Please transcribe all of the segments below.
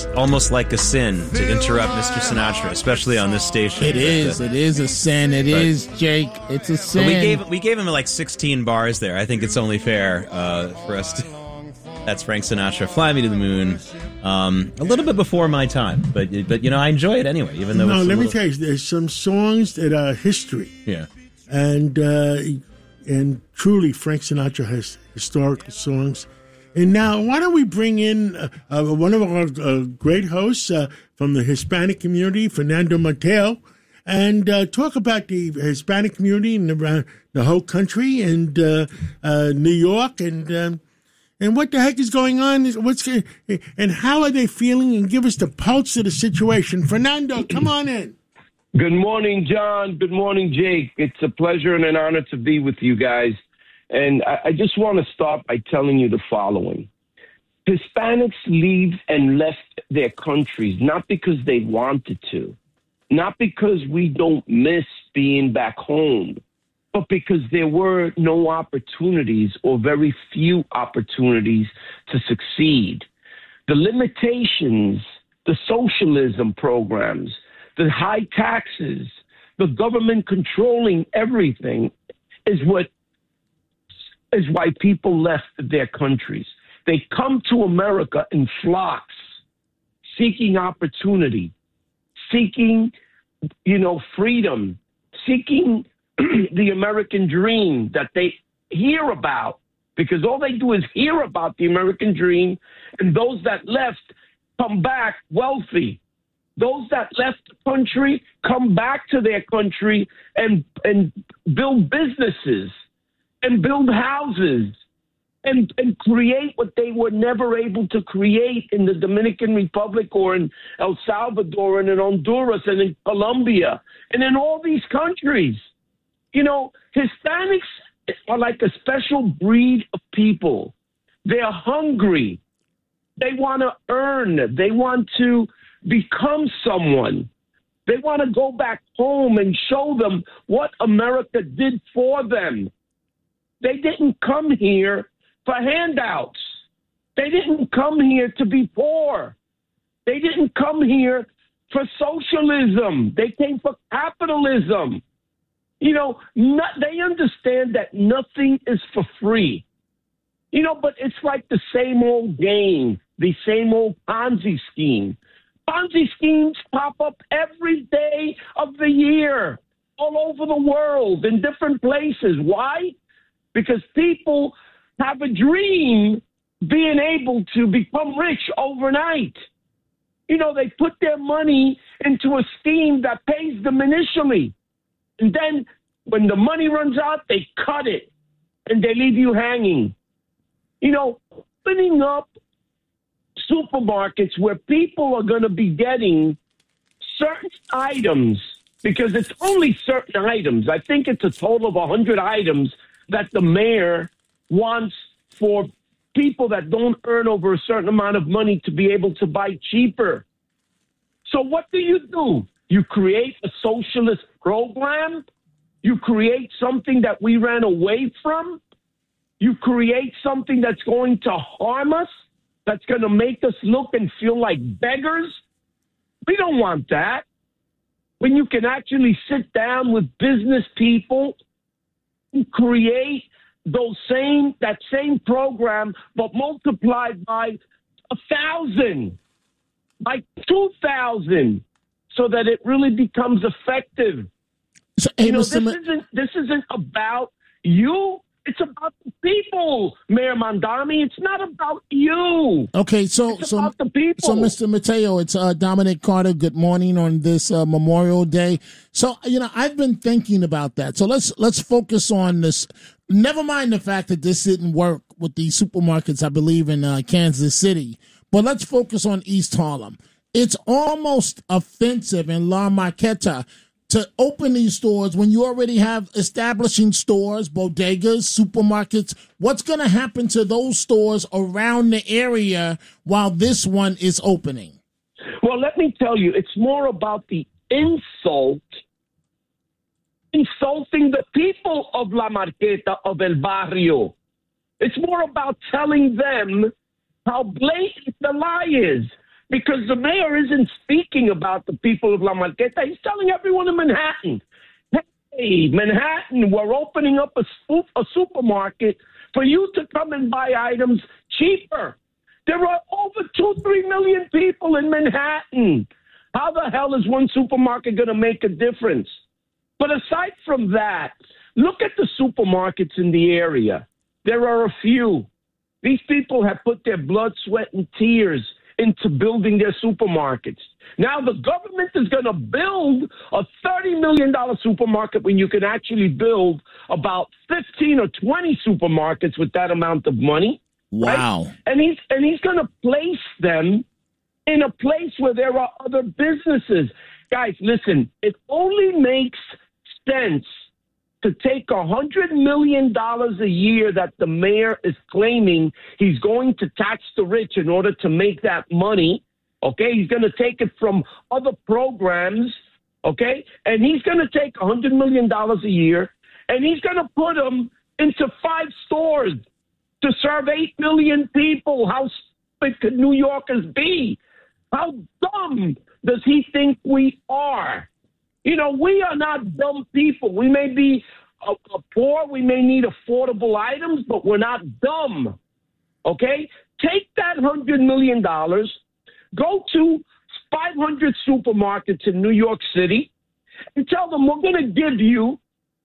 it's almost like a sin to interrupt Mr. Sinatra, especially on this station. It is a sin. It is, Jake. It's a sin. But we gave him like 16 bars there. I think it's only fair for us to... That's Frank Sinatra, Fly Me to the Moon. A little bit before my time, but I enjoy it anyway, even though let me tell you, there's some songs that are history. Yeah. And truly, Frank Sinatra has historical songs. And now, why don't we bring in one of our great hosts from the Hispanic community, Fernando Mateo, and talk about the Hispanic community and around the whole country and New York and what the heck is going on? And how are they feeling? And give us the pulse of the situation. Fernando, come on in. Good morning, John. Good morning, Jake. It's a pleasure and an honor to be with you guys. And I just want to start by telling you the following. Hispanics leave and left their countries, not because they wanted to, not because we don't miss being back home, but because there were no opportunities or very few opportunities to succeed. The limitations, the socialism programs, the high taxes, the government controlling everything is why people left their countries. They come to America in flocks, seeking opportunity, seeking, freedom, seeking the American dream that they hear about, because all they do is hear about the American dream, and those that left come back wealthy. Those that left the country come back to their country and build businesses and build houses and create what they were never able to create in the Dominican Republic or in El Salvador and in Honduras and in Colombia and in all these countries. Hispanics are like a special breed of people. They're hungry. They want to earn. They want to become someone. They want to go back home and show them what America did for them. They didn't come here for handouts. They didn't come here to be poor. They didn't come here for socialism. They came for capitalism. They understand that nothing is for free. But it's like the same old game, the same old Ponzi scheme. Ponzi schemes pop up every day of the year, all over the world, in different places. Why? Because people have a dream being able to become rich overnight. They put their money into a scheme that pays them initially. And then when the money runs out, they cut it and they leave you hanging. Opening up supermarkets where people are going to be getting certain items, because it's only certain items. I think it's a total of 100 items that the mayor wants for people that don't earn over a certain amount of money to be able to buy cheaper. So what do? You create a socialist program. You create something that we ran away from. You create something that's going to harm us, that's going to make us look and feel like beggars. We don't want that. When you can actually sit down with business people and create that same program, but multiplied by 1,000, by 2,000, so that it really becomes effective. So, this isn't about you. It's about the people, Mayor Mondami. It's not about you. Okay, it's about the people. So, Mr. Mateo, it's Dominic Carter. Good morning on this Memorial Day. So, I've been thinking about that. So let's focus on this. Never mind the fact that this didn't work with the supermarkets, I believe, in Kansas City. But let's focus on East Harlem. It's almost offensive in La Marqueta to open these stores when you already have establishing stores, bodegas, supermarkets. What's going to happen to those stores around the area while this one is opening? Well, let me tell you, it's more about the insulting the people of La Marqueta, of El Barrio. It's more about telling them how blatant the lie is. because the mayor isn't speaking about the people of La Marqueta. He's telling everyone in Manhattan, hey, Manhattan, we're opening up a supermarket for you to come and buy items cheaper. There are over 2-3 million people in Manhattan. How the hell is one supermarket going to make a difference? But aside from that, look at the supermarkets in the area. There are a few. These people have put their blood, sweat, and tears into building their supermarkets. Now the government is going to build a $30 million supermarket when you can actually build about 15 or 20 supermarkets with that amount of money. Wow. Right? And he's going to place them in a place where there are other businesses. Guys, listen, it only makes sense to take $100 million a year that the mayor is claiming he's going to tax the rich in order to make that money, okay? He's going to take it from other programs, okay? And he's going to take $100 million a year, and he's going to put them into 5 stores to serve 8 million people. How stupid could New Yorkers be? How dumb does he think we are? You know, we are not dumb people. We may be poor. We may need affordable items, but we're not dumb. Okay? Take that $100 million, go to 500 supermarkets in New York City, and tell them we're going to give you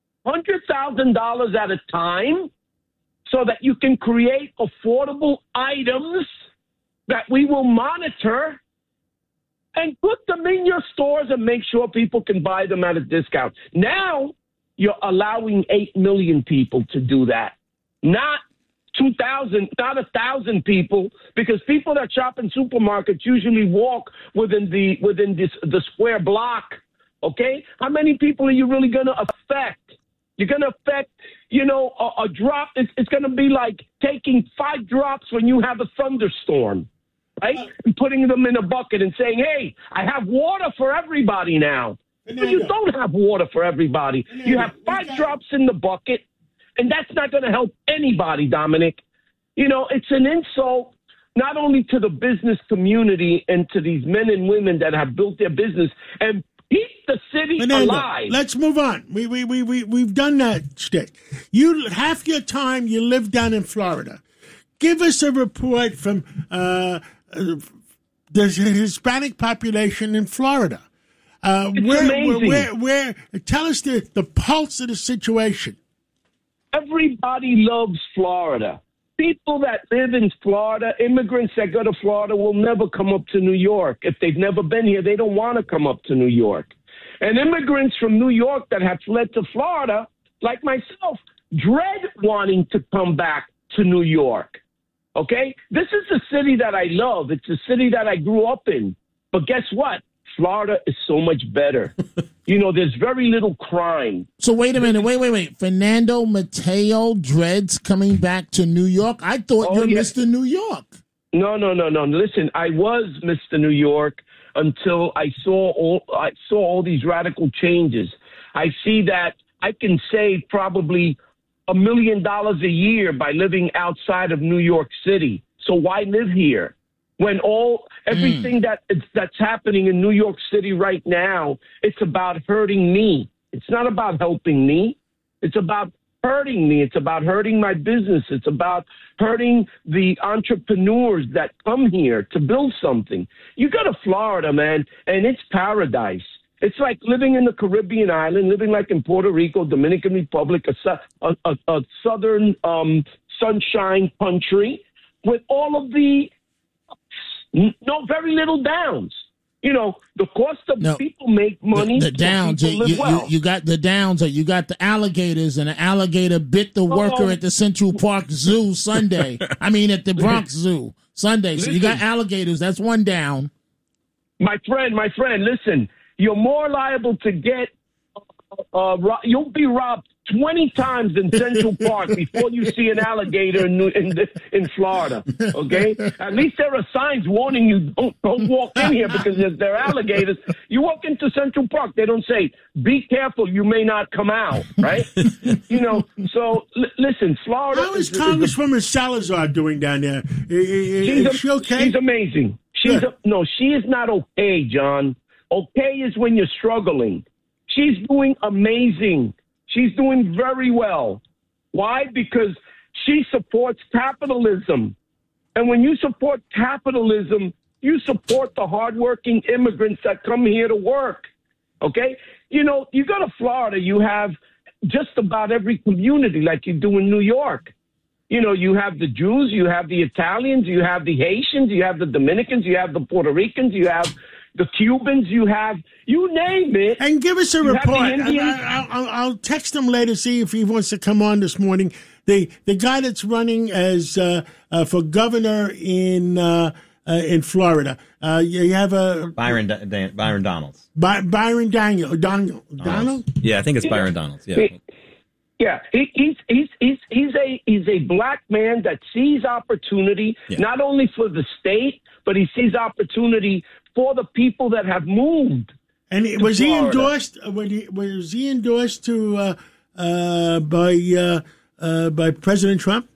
$100,000 at a time so that you can create affordable items that we will monitor and put them in your stores and make sure people can buy them at a discount. Now you're allowing 8 million people to do that, not 2,000, not 1,000 people, because people that shop in supermarkets usually walk within the square block. Okay, how many people are you really going to affect? You're going to affect, you know, a drop. It's going to be like taking 5 drops when you have a thunderstorm. Right? And putting them in a bucket and saying, hey, I have water for everybody now. But you don't have water for everybody. You have 5 drops in the bucket, and that's not going to help anybody, Dominic. You know, it's an insult not only to the business community and to these men and women that have built their business and keep the city alive. Let's move on. We've done that shtick. You half your time you live down in Florida. Give us a report from the Hispanic population in Florida. Where tell us the pulse of the situation. Everybody loves Florida. People that live in Florida, immigrants that go to Florida will never come up to New York. If they've never been here, they don't want to come up to New York. And immigrants from New York that have fled to Florida, like myself, dread wanting to come back to New York. Okay? This is the city that I love. It's the city that I grew up in. But guess what? Florida is so much better. You know, there's very little crime. So wait a minute. Wait. Fernando Mateo dreads coming back to New York? I thought you're Mr. New York. No. Listen, I was Mr. New York until I saw all these radical changes. I see that I can save probably $1 million a year by living outside of New York City. So why live here when everything that's happening in New York City right now, it's about hurting me. It's not about helping me. It's about hurting me. It's about hurting my business. It's about hurting the entrepreneurs that come here to build something. You go to Florida, man, and it's paradise. It's like living in the Caribbean island, living like in Puerto Rico, Dominican Republic, a southern sunshine country with all of the very little downs. You know, the cost of people make money. The downs, you got the downs, or you got the alligators, and the alligator bit the worker at the Central Park Zoo Sunday. I mean, at the Bronx Zoo Sunday. So you got alligators. That's one down. My friend, listen. You're more liable to get, you'll be robbed 20 times in Central Park before you see an alligator in Florida, okay? At least there are signs warning you, don't walk in here because there are alligators. You walk into Central Park, they don't say, be careful, you may not come out, right? You know, so listen, Florida... How is Congresswoman Salazar doing down there? Is she okay? She's amazing. She is not okay, John. Okay is when you're struggling. She's doing amazing. She's doing very well. Why? Because she supports capitalism. And when you support capitalism, you support the hardworking immigrants that come here to work. Okay? You know, you go to Florida, you have just about every community like you do in New York. You know, you have the Jews, you have the Italians, you have the Haitians, you have the Dominicans, you have the Puerto Ricans, you have the Cubans, you name it. And give us a report. I'll text him later, see if he wants to come on this morning. The guy that's running as for governor in Florida. You have a Byron Donalds. Byron Donald? Yeah, I think it's Byron Donalds. Yeah. Yeah, he's a black man that sees opportunity, not only for the state, but he sees opportunity for the people that have moved. And was he endorsed? Was he endorsed by President Trump?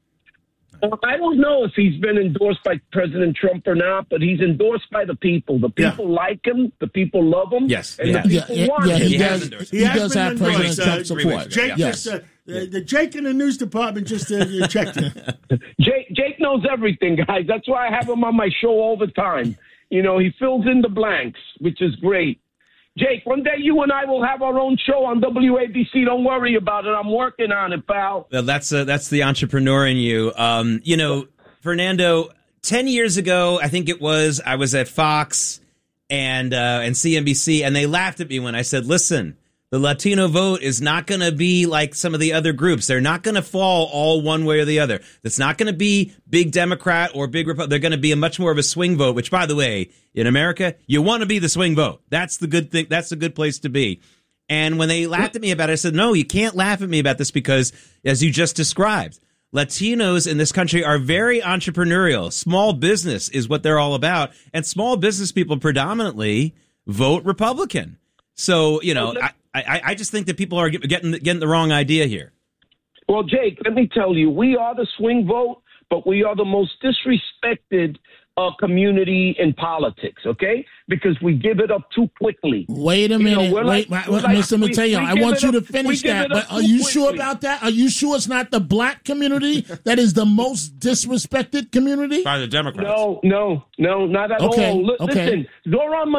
I don't know if he's been endorsed by President Trump or not, but he's endorsed by the people. The people like him. The people love him. Yes. And the people want him. He does have President Trump's support. Jake the Jake in the news department just checked it. Jake knows everything, guys. That's why I have him on my show all the time. You know, he fills in the blanks, which is great. Jake, one day you and I will have our own show on WABC. Don't worry about it. I'm working on it, pal. Well, that's the entrepreneur in you. You know, Fernando, 10 years ago, I think it was, I was at Fox and CNBC, and they laughed at me when I said, listen, the Latino vote is not going to be like some of the other groups. They're not going to fall all one way or the other. It's not going to be big Democrat or big Republican. They're going to be a much more of a swing vote, which, by the way, in America, you want to be the swing vote. That's the good thing. That's a good place to be. And when they laughed at me about it, I said, no, you can't laugh at me about this because, as you just described, Latinos in this country are very entrepreneurial. Small business is what they're all about. And small business people predominantly vote Republican. So, you know, I just think that people are getting the wrong idea here. Well, Jake, let me tell you, we are the swing vote, but we are the most disrespected community in politics, okay? Because we give it up too quickly. Wait a minute. Mr. Mateo, I want you to finish that. But are you sure about that? Are you sure it's not the black community that is the most disrespected community? By the Democrats. No, not at all. Listen, Zoran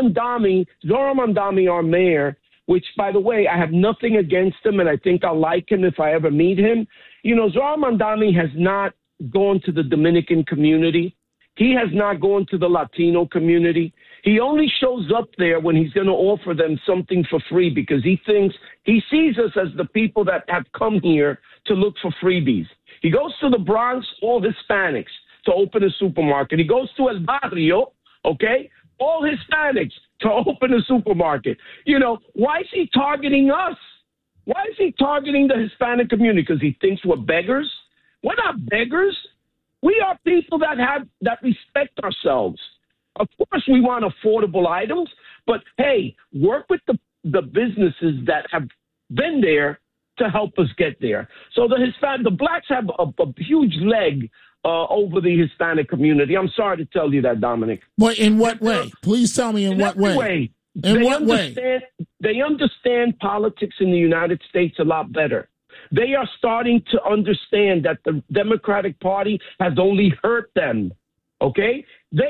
Mandami, our mayor, which, by the way, I have nothing against him, and I think I'll like him if I ever meet him. You know, Zoran Mandami has not gone to the Dominican community. He has not gone to the Latino community. He only shows up there when he's going to offer them something for free because he sees us as the people that have come here to look for freebies. He goes to the Bronx, all Hispanics, to open a supermarket. He goes to El Barrio, okay, all Hispanics to open a supermarket. You know, why is he targeting us? Why is he targeting the Hispanic community? Because he thinks we're beggars? We're not beggars. We are people that respect ourselves. Of course, we want affordable items, but hey, work with the businesses that have been there to help us get there. So the blacks have a huge leg over the Hispanic community. I'm sorry to tell you that, Dominic. But in what way? Please tell me in what way. In what way? They understand politics in the United States a lot better. They are starting to understand that the Democratic Party has only hurt them. Okay?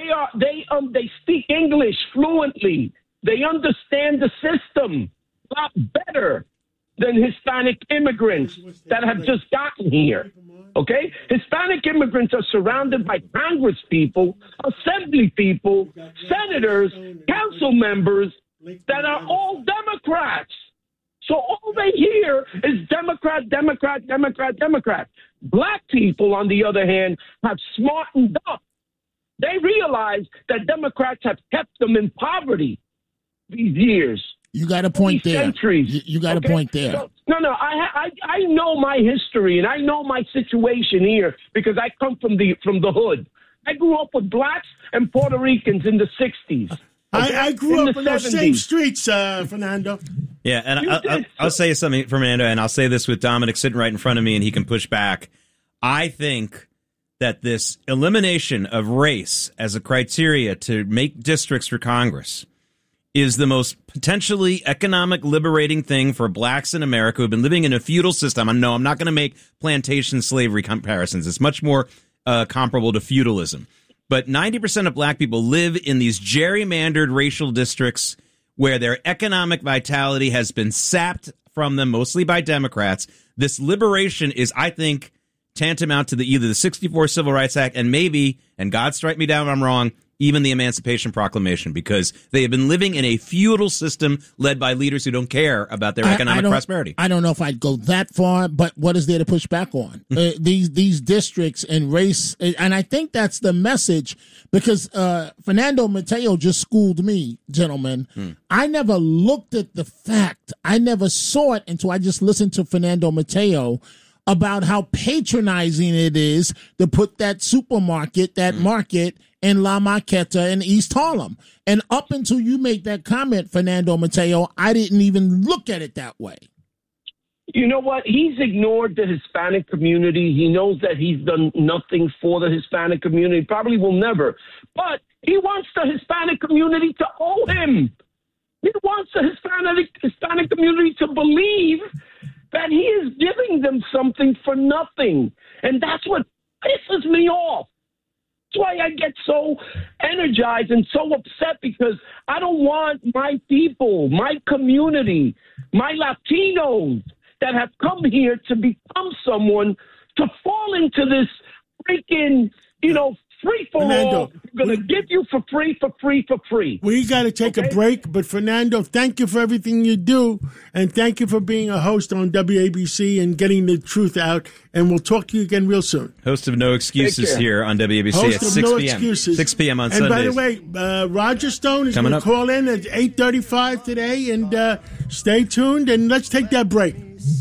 They speak English fluently. They understand the system a lot better than Hispanic immigrants that have just gotten here. Okay? Hispanic immigrants are surrounded by Congress people, assembly people, senators, council members that are all Democrats. So all they hear is Democrat, Democrat, Democrat, Democrat. Black people, on the other hand, have smartened up. They realize that Democrats have kept them in poverty these years. You got a point there. Centuries. You got a point there. So, no. I know my history and I know my situation here because I come from the hood. I grew up with blacks and Puerto Ricans in the 60s. Okay? I grew up in those same streets, Fernando. Yeah, and I'll say something, Fernando, and I'll say this with Dominic sitting right in front of me, and he can push back. I think that this elimination of race as a criteria to make districts for Congress is the most potentially economic liberating thing for blacks in America who have been living in a feudal system. I know I'm not going to make plantation slavery comparisons. It's much more comparable to feudalism. But 90% of black people live in these gerrymandered racial districts where their economic vitality has been sapped from them, mostly by Democrats. This liberation is, I think, tantamount to either the 64 Civil Rights Act and maybe, and God strike me down if I'm wrong, even the Emancipation Proclamation, because they have been living in a feudal system led by leaders who don't care about their economic prosperity. I don't know if I'd go that far, but what is there to push back on? These districts and race, and I think that's the message, because Fernando Mateo just schooled me, gentlemen. I never looked at the fact. I never saw it until I just listened to Fernando Mateo about how patronizing it is to put that supermarket, that market in La Marqueta in East Harlem. And up until you make that comment, Fernando Mateo, I didn't even look at it that way. You know what? He's ignored the Hispanic community. He knows that he's done nothing for the Hispanic community, probably will never. But he wants the Hispanic community to owe him. He wants the Hispanic community to believe that he is giving them something for nothing. And that's what pisses me off. That's why I get so energized and so upset, because I don't want my people, my community, my Latinos that have come here to become someone to fall into this freaking, free for all. We're going to give you for free. We got to take a break, but Fernando, thank you for everything you do, and thank you for being a host on WABC and getting the truth out, and we'll talk to you again real soon. Host of No Excuses here on WABC host at of 6 No p.m. Excuses. 6 p.m. on and Sundays. And by the way, Roger Stone is going to call in at 8:35 today, and stay tuned, and let's take that break.